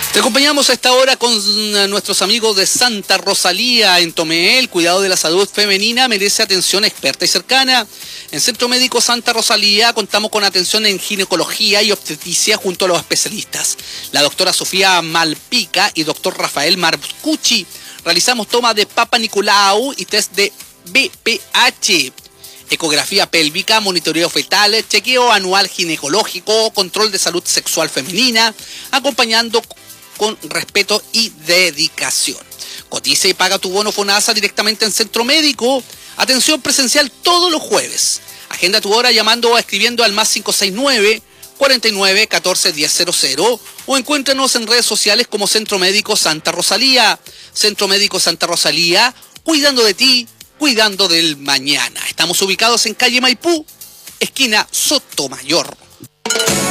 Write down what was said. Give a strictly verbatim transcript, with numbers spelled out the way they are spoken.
Te acompañamos a esta hora con nuestros amigos de Santa Rosalía en Tomé. El cuidado de la salud femenina merece atención experta y cercana. En Centro Médico Santa Rosalía contamos con atención en ginecología y obstetricia junto a los especialistas. La doctora Sofía Malpica y doctor Rafael Marcucci. Realizamos toma de Papa Nicolau y test de B P H. Ecografía pélvica, monitoreo fetal, chequeo anual ginecológico, control de salud sexual femenina, acompañando con respeto y dedicación. Cotiza y paga tu bono FONASA directamente en Centro Médico. Atención presencial todos los jueves. Agenda tu hora llamando o escribiendo al más cinco seis nueve, cuarenta y nueve, catorce, diez cero cero o encuéntranos en redes sociales como Centro Médico Santa Rosalía. Centro Médico Santa Rosalía, cuidando de ti, cuidando del mañana. Estamos ubicados en calle Maipú, esquina Sotomayor.